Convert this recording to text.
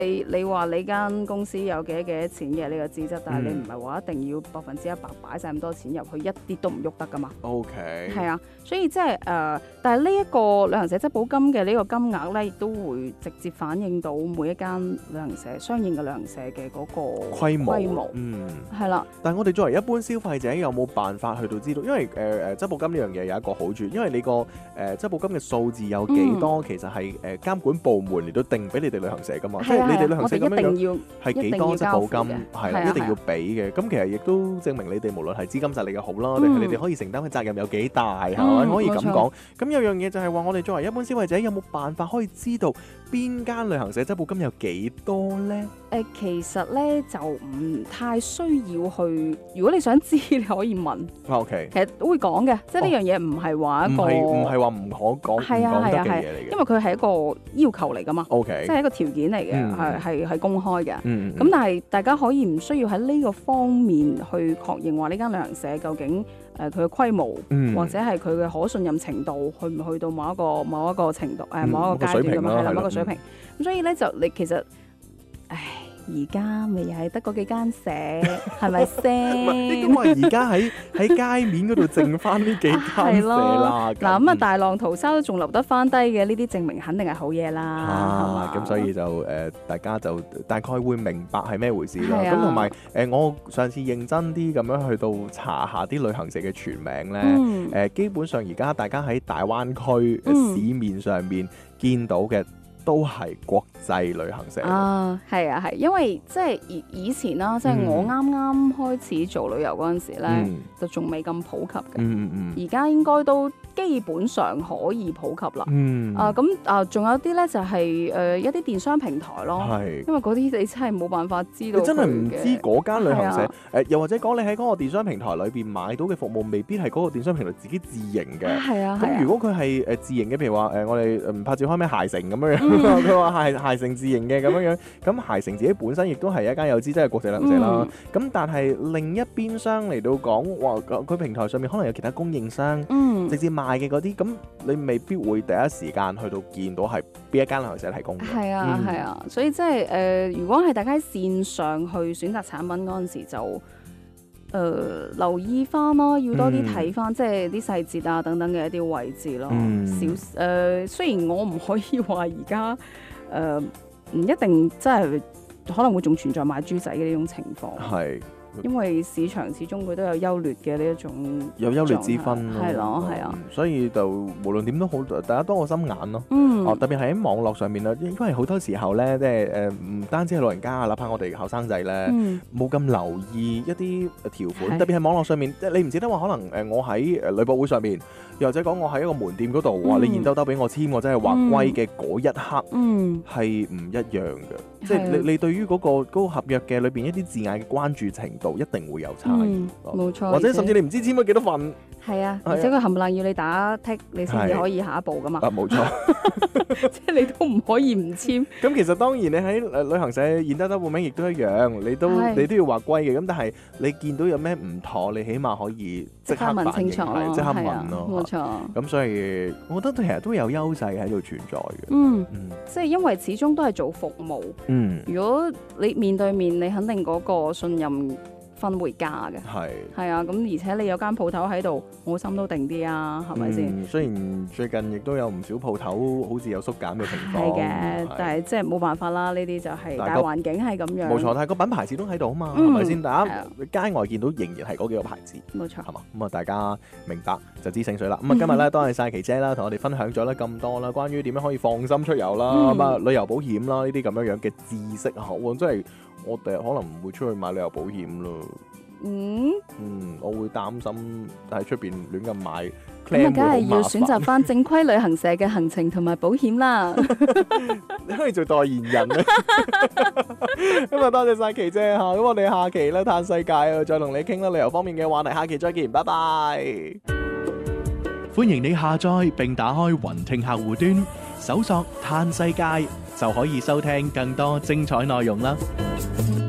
你話你間公司有幾多錢嘅呢個資質，但係你唔係話一定要100%擺晒咁多錢入去，一啲都唔喐得噶嘛。 OK。 係啊，所以即係但係呢一個旅行社質保金嘅呢個金額咧，亦都會直接反映到每一間旅行社相應嘅旅行社嘅嗰個規模。係啦。 但係我哋作為一般消費者，有冇辦法去到知道？因為質保金呢樣嘢有一個好處，因為你個質保金嘅數字有幾多，其實係監管部門嚟到定俾你哋旅行社噶嘛。即係你哋旅行社咁樣係幾多質保金，係啦，一定要俾嘅。咁其實亦都證明你哋無論係資金實力嘅好啦，定係你哋可以承擔嘅責任有幾大，係咪？可以咁講。咁有樣嘢就係話，我哋作為一般消費者，有冇辦法可以知道邊間旅行社質保金有幾多咧？ 其實咧就唔太需要去，如果你想知，你可以問。 OK。 其實都會講嘅，即係呢樣嘢唔係話一個唔係話唔可講係啊係啊係，因為佢係一個要求嚟噶嘛。 OK。 即係一個條件嚟嘅，係公開嘅。咁但係大家可以唔需要喺呢個方面去確認話呢間旅行社究竟佢嘅規模，或者係佢嘅可信任程度，去唔去到某一個程度，某一個階段咁樣，係啦，某一個水平。咁所以咧就你其實，而家咪又係得嗰幾間社，係咪先？ 應該話而家喺街面嗰度剩翻呢幾間社啦。 嗱咁大浪淘沙都仲留得翻低嘅，呢啲證明肯定係好嘢啦。 咁所以就大家就大概會明白係咩回事啦。咁同埋我上次認真啲咁樣去到查下啲旅行社嘅全名咧，基本上而家大家喺大灣區市面上面見到嘅都係國際旅行社係，因為即係以前啦，即係我啱啱開始做旅遊嗰陣時咧，就仲未咁普及嘅。而家應該都基本上可以普及啦。仲有啲咧就係一啲電商平台咯。因為嗰啲你真係冇辦法知道。 你真係唔知嗰間旅行社又或者講你喺嗰個電商平台裏邊買到嘅服務，未必係嗰個電商平台自己自營嘅。咁如果佢係自營嘅，譬如話我哋唔拍照開咩鞋城咁樣樣。佢話係鞋城自營嘅咁樣樣，咁鞋城自己本身亦都係一間有資質嘅國際旅行社啦。咁但係另一邊商嚟到講話，佢平台上面可能有其他供應商，直接賣嘅嗰啲，咁你未必會第一時間去到見到係邊一間旅行社提供嘅。 係啊，所以即係如果係大家喺線上去選擇產品嗰陣時就。留意翻咯，要多啲睇翻，即係啲細節啊等等嘅一啲位置咯。雖然我唔可以話而家唔一定真係可能會仲存在賣豬仔嘅呢種情況。因為市場始終佢都有優劣嘅呢一種，有優劣之分咯。係啊， 所以就無論點都好，大家多個心眼咯。特別係喺網絡上面啦，因為好多時候咧，即係唔單止係老人家啊，哪怕我哋後生仔咧，冇咁留意一啲條款。特別係網絡上面，即係你唔記得話可能我喺旅博會上面，又或者講我喺一個門店嗰度話你現兜兜俾我簽，我真係畫龜嘅嗰一刻，係唔一樣嘅。即係你對於嗰個合約嘅裏邊一啲字眼嘅關注程度一定會有差異， 冇錯。 或者甚至你唔知簽咗幾多份。 係啊，而且佢冚唪唥要你打剔，你先至可以下一步噶嘛。 冇錯， 即係你都唔可以唔簽。 咁其實當然你喺旅行社現兜兜報名亦都一樣，你都要畫龜嘅。咁但係你見到有咩唔妥，你起碼可以即刻問清楚，即刻問咯。 冇錯。 咁所以我覺得其實都有優勢喺度存在嘅。 即係因為始終都係做服務。如果你面對面，你肯定嗰個信任分會加嘅。係啊，咁而且你有間鋪頭喺度，我心都定啲啊，係咪先？ 雖然最近亦都有唔少鋪頭好似有縮減嘅情況。 係嘅，但係即係冇辦法啦，呢啲就係大環境係咁樣。 冇錯，但係個品牌始終喺度啊嘛，係咪先？大家街外見到仍然係嗰幾個牌子。 冇錯。 係嘛？咁啊，大家明白就知勝水啦。咁啊，今日咧多謝晒琪姐啦，同我哋分享咗咧咁多啦，關於點樣可以放心出遊啦，咁啊旅遊保險啦呢啲咁樣樣嘅知識好啊，即係我哋可能唔會出去買旅遊保險咯。我會擔心喺出邊亂咁買， 咁啊，梗係要選擇翻正規旅行社嘅行程同埋保險啦。 你可以做代言人啊！咁啊，多謝晒琪姐嚇，咁我哋下期咧嘆世界啊，再同你傾啦旅遊方面嘅話題，下期再見，拜拜。 歡迎你下載並打開雲聽客戶端，搜索嘆世界就可以收聽更多精彩內容啦。